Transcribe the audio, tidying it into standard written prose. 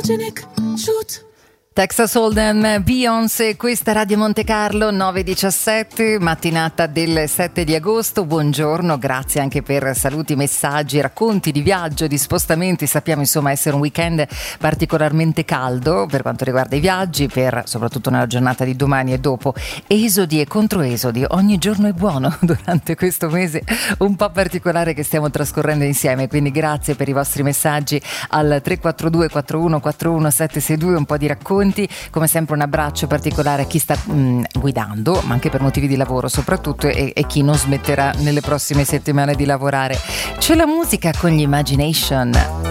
Shoot. Texas Hold'em, Beyoncé, questa Radio Monte Carlo 9:17, mattinata del 7 di agosto. Buongiorno, grazie anche per saluti, messaggi, racconti di viaggio, di spostamenti. Sappiamo insomma essere un weekend particolarmente caldo per quanto riguarda i viaggi, per soprattutto nella giornata di domani e dopo. Esodi e controesodi, ogni giorno è buono durante questo mese un po' particolare che stiamo trascorrendo insieme, quindi grazie per i vostri messaggi al 342 41 41 762, un po' di racconti. Come sempre un abbraccio particolare a chi sta guidando, ma anche per motivi di lavoro soprattutto, e chi non smetterà nelle prossime settimane di lavorare. C'è la musica con gli Imagination.